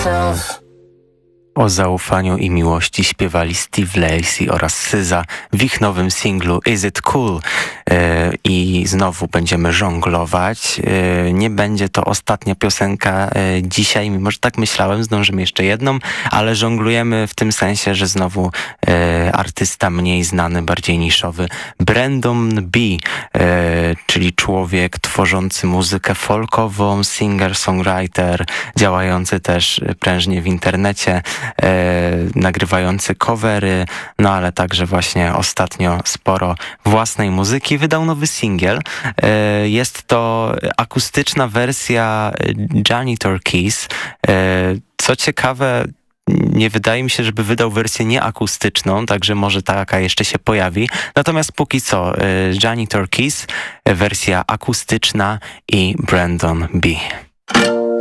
O zaufaniu i miłości śpiewali Steve Lacy oraz SZA w ich nowym singlu Is It Cool? I znowu będziemy żonglować. Nie będzie to ostatnia piosenka dzisiaj, mimo że tak myślałem, zdążymy jeszcze jedną, ale żonglujemy w tym sensie, że znowu artysta mniej znany, bardziej niszowy, Brandon B., czyli człowiek tworzący muzykę folkową, singer-songwriter, działający też prężnie w internecie, nagrywający covery, no ale także właśnie ostatnio sporo własnej muzyki. Wydał nowy singiel. Jest to akustyczna wersja Janitor Keys. Co ciekawe, nie wydaje mi się, żeby wydał wersję nieakustyczną, także może taka jeszcze się pojawi. Natomiast póki co Janitor Keys, wersja akustyczna i Brandon B.